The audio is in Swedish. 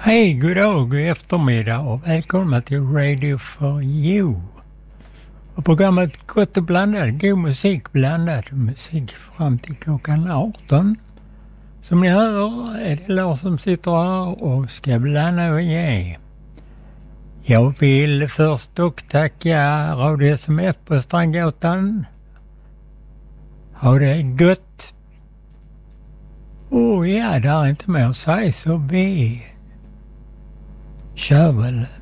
Hej, god dag, god eftermiddag och välkomna till Radio for You. Och programmet Gott och blandad, god musik, blandad musik fram till klockan 18. Som ni hör är det Lars som sitter här och ska blanda och ge. Jag vill först dock tacka Radio SMF på Strandgatan. Ha det gott. Och ja, där är inte mer att säga så vi kör väl